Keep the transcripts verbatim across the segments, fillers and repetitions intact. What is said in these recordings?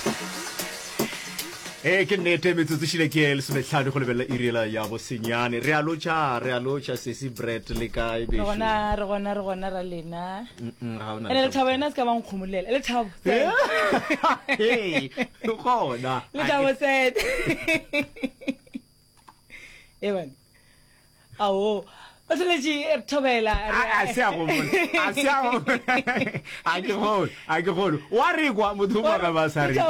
Eh ke nnete metsotso shile ke le semetlhano go lebella irela ya bo senyane re alocha re alocha sesi bread le kae be re gona re gona re gona ra lena ga ona ene le thabo ena se ka bang khumulela le thabo hey go gona le thabo said ewan awo o tleji e thobela a se a go a se a go a ke go a ke go wa re kwa motho ba ba sa re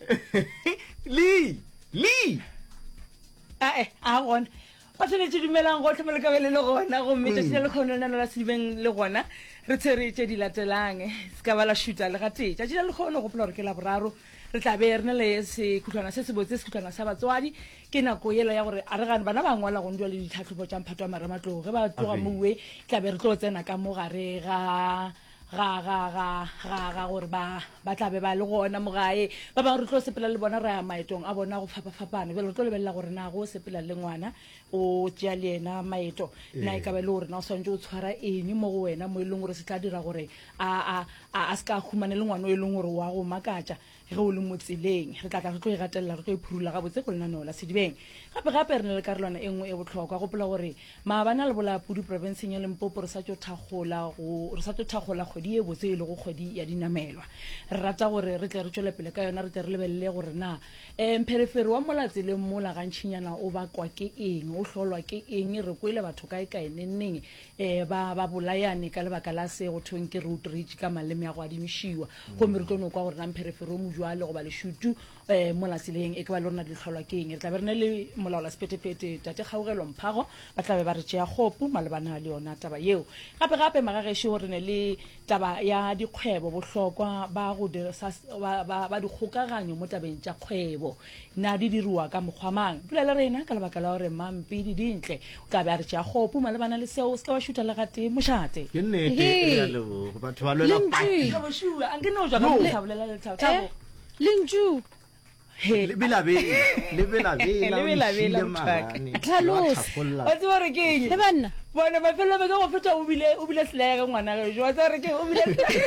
Lee, Lee. Ah eh, ah gona. Ba tsene tse dumelang go tlhomela ka bele le gona go mmetsa se le khona nna la sibeng le gona. Re tsere tse di latelang, se ka bala shoota le gate. Tja dile le khona go plola re ke la boraro. Re tla be rena le se kutlwana se se botse se kutlwana sa batswadi. Ke nako yela ya gore a re gane bana ba ngwala go ndwa le ditlhatlhobo tsa mphatwa maramatlo. Ge ba tloga mowe, tla be re tlo tsena ka mo gare ga ga ga ga ga ga gore ba ba tla be ba le gona mo gae ba ba re tlo sepela le bona ra ya maetong a bona go fapa fapana be re tlo lebella gore na go sepela le ngwana o tja le ena maeto na e ka be le gore na o swantse o tshwara eng mo go wena mo ileng gore se tla dira gore a a a ska khumane le ngwana o ileng gore wa go makatša ge o le motseleng re tla tla re tlo e gatella re tlo e phurula ga botse go lena no la sedibeng gape gape re ne le karolwana e nngwe e botlhokwa go pola gore maabana le bola pudi provinceng ya Limpopo re sa tlo thagola go re sa tlo thagola kgwedi e botse le go kgwedi ya dinamelwa re rata gore re tle re tswele pele ka yona re tle re lebelele gore na eh mperefere wa molatse le mola gantšinyana o ba kwa ke eng o hlolwa ke eng re kwele batho kae kae nenneng eh ba ba bolayane ka lebaka la se go thweng ke road rage ka maleme ya go adimishiwa go me re tlo no kwa gore na mperefere o mojwale go ba le shutu eh mola tseleng e ke ba le rona di hlolwa ke eng re tla be rena le molaola sepetepete tate kgaugelo mphago ba tla be ba re tšea gopo malebana le yona taba yeo gape gape magagesho gore ne le taba ya dikgwebo bohlokwa ba go dirisa ba ba dikgokaganyo mo tabeng tša kgwebo na di dirwa ka mokgwamang pula le rena ka lebaka la gore mampi di dintle o tla be a re tša gopo malebana le seo se ka ba shuta le gate mošate ke nnete ya lo batho ba lwela pati ka bo shua an ke no jwa ka mo tlhabolela le thabo Linju le bela be le bela be le bela be la mthaka tlhalos o tse re ke le banna bona ba fela ba ka go feta o bile o bile sela ka ngwana ga jo tsa re ke o bile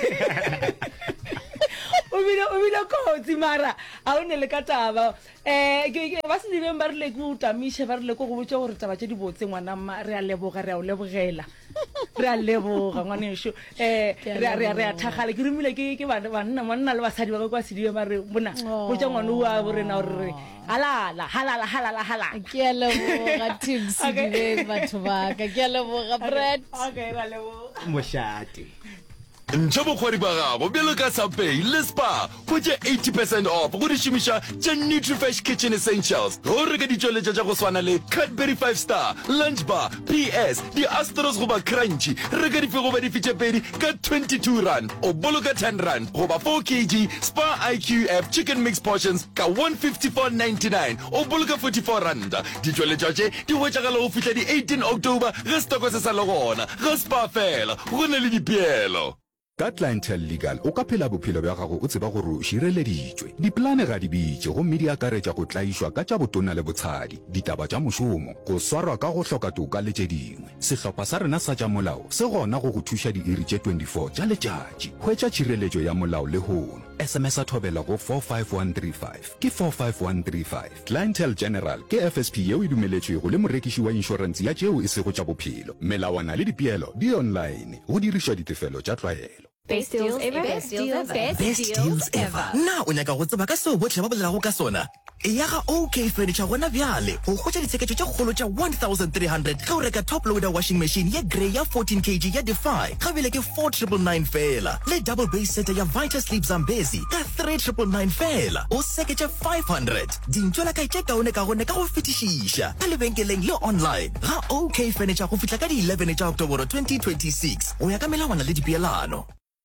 o bile o bile kotsi mara a o ne le ka taba eh ke ba se dibeng ba re le go tamishe ba re le go go botse gore taba tse di botse ngwana re a leboga re a o lebogela re a leboga ngwana sho eh re a re a thagale ke rumile ke ke bana banna monna le basadi ba go kwa sedibeng ba re bona go tsa ngwana o a borena gore halala halala halala halala ke a leboga tips dibeng batho ba ka ke a leboga Brett okay ra leboga mošate ntšha bokgwadi ba gago bjalo ka sapay le spa go tše eighty percent off go di šomiša tša Nutrifresh kitchen essentials go reka ditšweletša tša go swana le Cadbury five star lunch bar P S di Astros goba crunchy reka dife goba dife pedi ka twenty-two rand o boloka ten rand goba four kilograms Spa I Q F chicken mix portions ka one fifty-four ninety-nine o boloka forty-four rand ditšweletša tše di hwetšagala go fihla di eighteen October ge stoko se sa le gona ge spa fela go na le dipeelo ka Clientele Legal o ka phela bophelo bja gago o tseba gore o šireleditšwe diplane ga di bitše gomme di akaretša go tlaišwa ka tša botona le botshadi ditaba tša mošomo go swarwa ka go hloka toka le tše dingwe sehlopha sa rena sa tša molao se gona go go thuša diiri tše twenty-four tša letšatši hwetša tšhireletšo ya molao le hono S M S a thobela go four five one three five ke four five one three five Clientele General ke F S P yeo e dumeletšwego le morekiši wa inšorense ya tšeo e sego tša bophelo melawana le dipeelo di online go dirišwa ditefelo tša tlwaelo Best deals ever. Best deals ever. Best deals ever. Na o nyaka go tseba ka seo botlhe ba bolelago ka sona. E ya ga OK Furniture gona bjale go gotša ditsheketšo tša kgolo tša one thousand three hundred ge o reka top loader washing machine ya grey ya fourteen kilograms ya Defy ga bile ke four nine nine fela le double base set ya Vita Sleep Zambezi ka three nine nine fela o seketša five hundred dintšwela ka itše kaone ka gone ka go fetišiša ka lebenkeleng le online ga OK Furniture go fihla ka di eleven tša October twenty twenty-six o ya ka melawana le dipeelano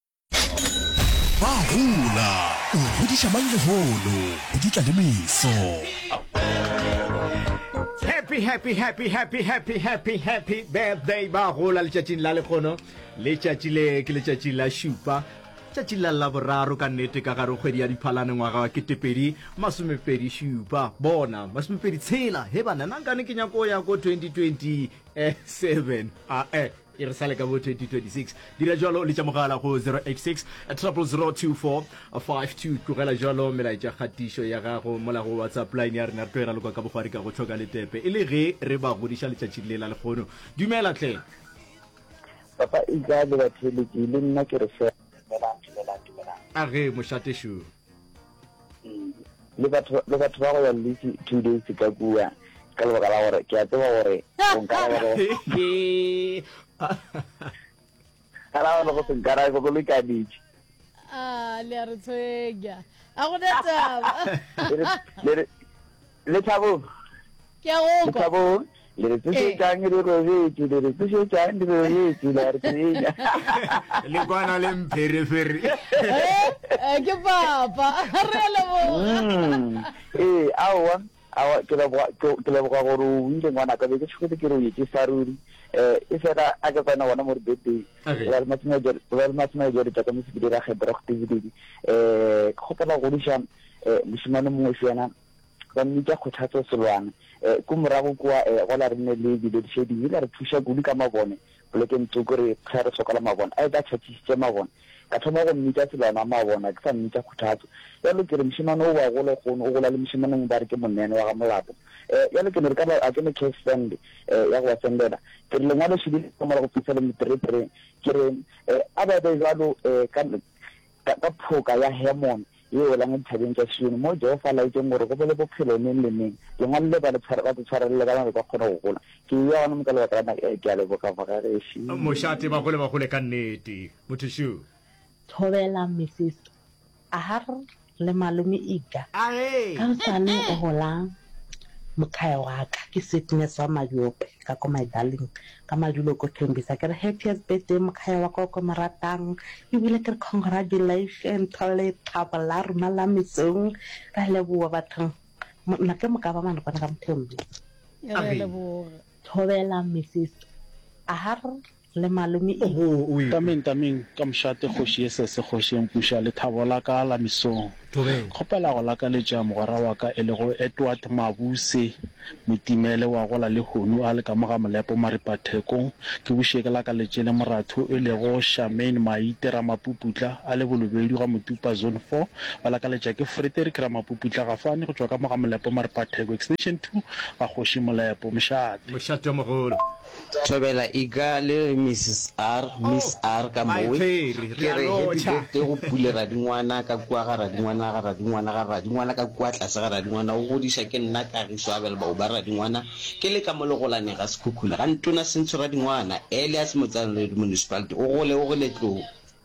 ba hula o hodiša mangeholo o ditla le meso happy happy happy happy happy happy happy birthday ba gola letšatšing la lekgono letšatši le ke letšatši la šupa tšatši la laboraro ka nnete ka gare kgwedi ya diphalane ngwaga wa ketepedi masomepedi šupa bona masomepedi tshela he bana nankane ke nyako ya ko twenty twenty-seven a eh e re sale ka bo twenty twenty-six dira jalo le tsa mogala go zero eight six zero zero two four five two tlogela jalo melaetša kgatišo ya gago mola go WhatsApp line ya rena re tlo era le kwa ka bogwari ka go tlhoka letepe e le ge re ba godiša letšatši le la lekgono dumela tle papa iga le bathele ke le nna ke re fe dumelang dumelang dumelang a ge mošate shu le batho le batho ba go ya le two days ka bua ka lebaka la gore ke a tseba gore o nkara gore ala go se nkara go le ka ditši ah le a re tshwenya a go taba le le thabo ke a go le thabo le re tse ka ngi re robetse le re tse ka ngi re robetse la re tsenya le kwana le mpherefere eh ke papa re le mo eh awa awa ke le ke le go go ro ile ngwana ka be ke tshwete ke ro yetse faruri eh e fela a ka tsena wana mo rebete la re matshena jere la re matshena jere ka mo se dira ge bro activity eh go pela go disha eh mosimane mongwe fena ba mmitsa go thatso selwana eh ku morago kwa go la re ne le di di shedi ile re thusha gudi ka mabone poleke ntoko re tsara sokala mabone a da tshatsi mabone ka thoma go mmitsa selwana mabone ka sa mmitsa go thatso ya lo ke re mosimane o wa go le go o go la le mosimane ba re ke monene wa ga molapo eh ya le ke re ka a ke me cash fund eh ya go sendela ke le ngalo shedi ka mara go fitsela mitre ke re a ba ba jalo eh ka ka phoka ya Hermon yo la ngithabeng tsa shino mo jo fa la itse ngore go bele bophelo neng le neng le ngwalle ba le tshara ba tshara le ka ba kgona go gola ke ya ona mokalo wa kana ke a le boka ba ga shi mošate ba gole ba gole ka nnete motho shu thobela missis a har le malome ika a he ka tsane o holang mokhaya wa ka ke fitness wa mayope ka ko my darling ka madulo ko thembisa ke re happiest birthday mokhaya wa ko ko maratang e bile ke congratulations tole tabala runa la misong ra le bua batho na ke mo ka ba mana ka ka mthembi ya re le bo thobela missis a har le malome oi tameng tameng ka mshate khoshi se se khosheng pusha le thabola ka la misong khopela go laka le tša mogara wa ka e le go Edward Mabuse motimele wa gola le honu a le ka moga molepo maripathekong ke bushekela ka letšele moratho e le go Charmaine Maitera Mapuputla a le bolobedi ga motupa zone four ba la ka letša ke Frederick Ramapuputla ga fane go tswa ka moga molepo maripatheko extension two ga khoshi molepo mshate mošate wa mogolo thobela iga le Missus R Miss R ka mowe ke re happy go pulera dingwana ka kwa ga ra dingwana ga ra dingwana ga ra dingwana ka kwa tlase ga ra dingwana o godisha ke nna ka re swabela ba o ba ra dingwana ke le ka mologolane ga sekhukhula ga ntona sentse ra dingwana Elias Motsana le municipality o gole o gole tlo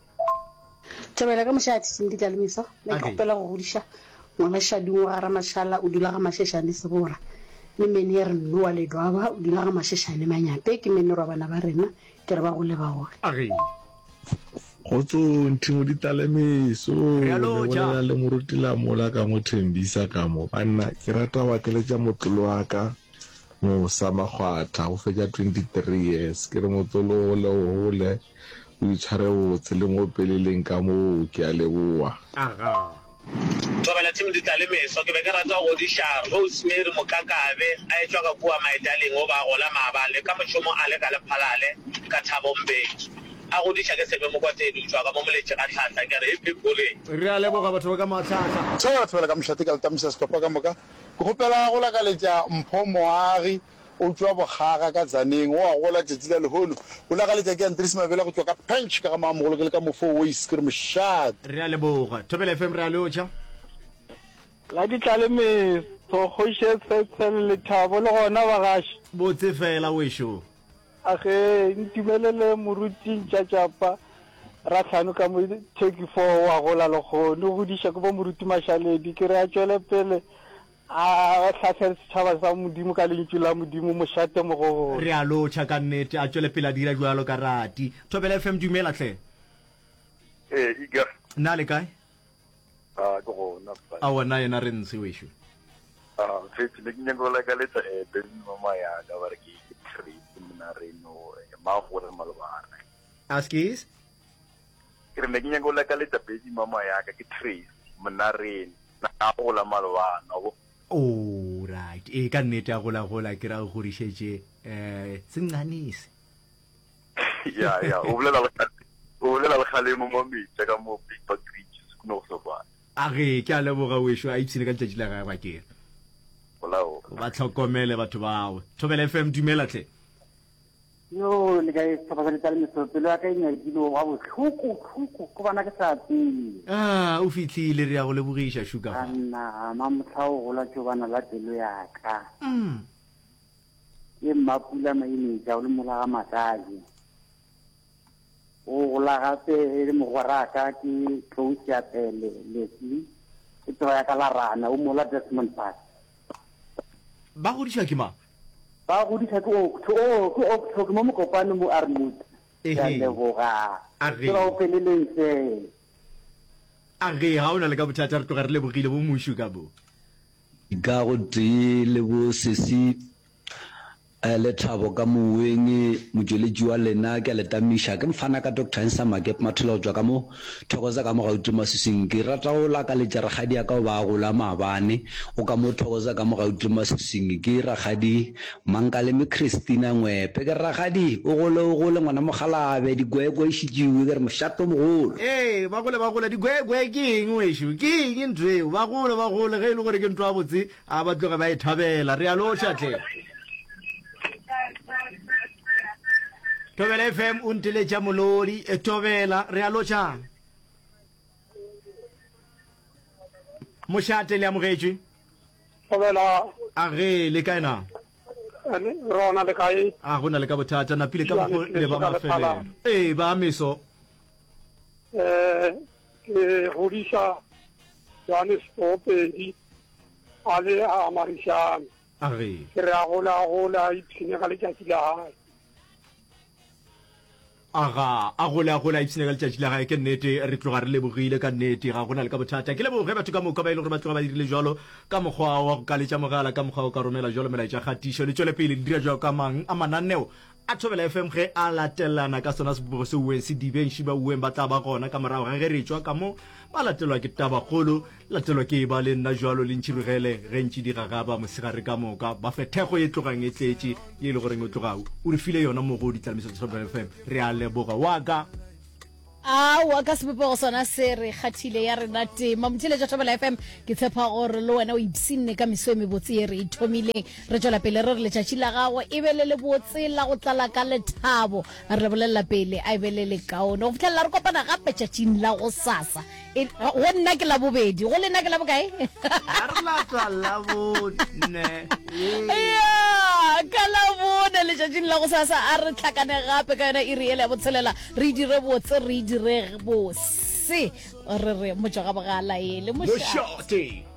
thobela ka moshati sindi ka lemiso le kopela go godisha ngwana shadingwa ga ra mashala o dula ga masheshane sebora le mene re nwa le dwaba o dula ga masheshane manyape ke mene ro bana ba rena ke re ba go le ba go a ge go tsontšhimo ditalemeso le le moruti la mola ka mo thembisa ka mo banna ke rata wa ke le tša motlolo wa ka mo samagwatha go fetša twenty-three years ke re motlolo le o hole o itshware botse le mo peleleng ka mo ke a leboa aga thobela team ditalemeso ke be ke rata go disha Rosemary Mokakabe a etswa ka bua maidaleng o ba gola mabale ka mošomo a le ka lephalale ka Thabombeki a go disha ke sebe mo kwa tedi tswa ka mo moletse ka tlhatla ke re happy birthday re a leboga batho ba ka matlhatla tsaya thobela ka mshate ka tamisa stopa ka moka go gopela go la ka letja mpho moagi o tswa bogaga ka Zaneng o a gola tsetsi la lehono o la ka letja ke Andries Mabela go tswa ka Punch ka mamogolo ke le ka mofo o iskre mshat re a leboga thobela F M re a locha la ditalemeso go shetse le thabo le gona ba gashi botse fela wesho age ntimelele moruti tšatšapa ra tlhano ka mo take four wa gola le gone go disha go ba moruti mashaledi ke re a tšwele pele a tlhatlhe setšhaba sa modimo ka lentšu la modimo mošate mogogo re a locha ka nnete a tšwele pele a dira jalo ka rati thobela F M dumela tle eh iga na le kae ah go gona a wona yena re ntse wesho ah fetsi le kinyengola ka letsa eh ben mama ya ka ba re ke tree mna reno ma go re malobana askis ke re ne kinyengola ka letsa bedi mama ya ka ke tree mna reno na go la malobana go oh right e ka nnete a gola gola ke ra go godishetse eh tsenganise ya ya o bolela le o bolela le khalemo mo metsa ka mo big back creatures no so ba a re ke a leboga wešo a ipsene ka letšatši la gae ba kere olao ba tlhokomele batho bao Thobela F M dumela tle yo le ga tsaba le tla le so pelo ya ka nya dilo wa botlhoko tlhoko go bana ke sa tsi ah o fitlhile re ya go lebogiša sugar ana mamtlhao go la tšobana la pelo ya ka mm ye mapula maine ja o le mola ga matadi o gola gape le mogwara ka ke close ya pele leslie e tloga ya ka la rana o mola Desmond Park ba go diša ke ma ba go diša ke o o o ke mo mokopane mo Armut ya leboga a re o peleletse a re ha ona le ka bothata re tloga re lebogile bo mushu ka bo ka go tee le bo sesi le thabo ka moeng motsweletši wa lena ke a letamiša ke mfana ka Doctor Nsama ke mathelo tswa ka mo thokoza ka mo ga utuma seseng ke rata go la ka le jaragadi ya ka ba go la mabane o ka mo thokoza ka mo ga utuma seseng ke ragadi Mankale me Christina Ngwepe ke ragadi o gole o gole ngwana mogalabe digwegwe shijiwe ke re moshato mogolo eh ba gole ba gole digwegwe ke eng weshu ke eng ndwe ba gole ba gole ge ile gore ke ntwa botse a ba tloga ba e thabela re a lo shatle Thobela F M untile tša molodi e Thobela re a lotšha mošate le amogetše Thobela a ge le kae na rona le kae a go na le ka bothata napile ka mo le ba mafele eh ba meso eh ke hodisha Johannes Popedi ale a Marisham a ge ke re a gola gola ipsine ga le tšatši la hae aga a gola gola ipsine ka letšatši la gae ke nnete re tloga re lebogile ka nnete ga gona le ka bothata ke leboge batho ka moka ba ile gore ba tloga ba dirile jalo ka mokgwa wa go kaletša mogala ka mokgwa o ka romela jalo melaetša kgatišo le tšwele pele di dira jalo ka mang a mananeo a Thobela F M ge a latelana ka sona sebogo se ueng se dibeng šiba ueng ba tla ba gona ka morago ga ge re tswa ka mo ba latelwa ke tabakgolo latelwa ke ba le nna jalo le ntšhirogele ge ntši digagaba mosegare ka moka ba fe thego e tlogang e tletše ye e le goreng o tloga o re file yona mogo ditlalamiso tsa Thobela F M re a leboga wa ka a wa ka sebopego sona se re kgathile ya rena tema motheletša Thobela F M ke tshepa gore le wena o ipsinne ka meso e mebotse ye re ithomileng re tswela pele re re letšatši la gago e be le le botse la go tlala ka lethabo re le bolelela pele a e be le le kaone go fitlhelela re kopana gape tšatšing la go sasa go nna ke la bobedi go le nna ke la bokae ka la bone letšatšing la go sasa a re tlhakane gape ka yona e re ele ya botshelela re dire botse re dire bose re re motšwa ga bogala ele mošate